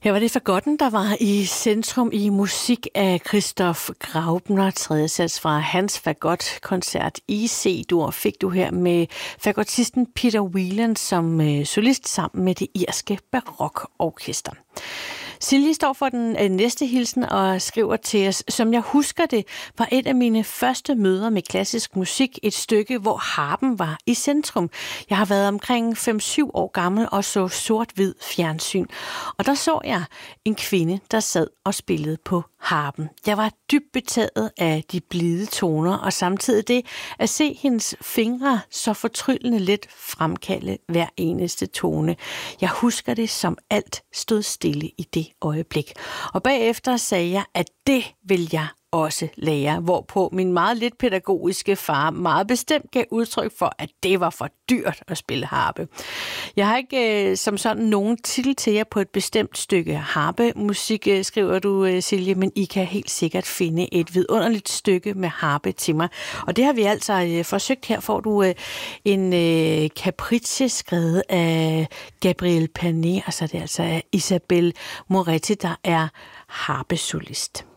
Her var det fagotten, der var i centrum i musik af Christoph Graupner, tredje sats fra hans fagotkoncert i C-dur fik du her med fagottisten Peter Whelan som solist sammen med det irske barokorkester. Silje står for den næste hilsen og skriver til os: som jeg husker det, var et af mine første møder med klassisk musik et stykke, hvor harpen var i centrum. Jeg har været omkring 5-7 år gammel og så sort-hvid fjernsyn. Og der så jeg en kvinde, der sad og spillede på harpen. Jeg var dybt betaget af de blide toner, og samtidig det at se hendes fingre så fortryllende let fremkalde hver eneste tone. Jeg husker det, som alt stod stille i det øjeblik. Og bagefter sagde jeg, at det vil jeg også lære, hvorpå min meget lidt pædagogiske far meget bestemt gav udtryk for, at det var for dyrt at spille harpe. Jeg har ikke som sådan nogen titel til jer på et bestemt stykke harpemusik, skriver du, Silje, men I kan helt sikkert finde et vidunderligt stykke med harpe til mig. Og det har vi altså forsøgt. Her får du en capricce skrevet af Gabriel Panet, og så er det altså Isabelle Moretti, der er harpesolist.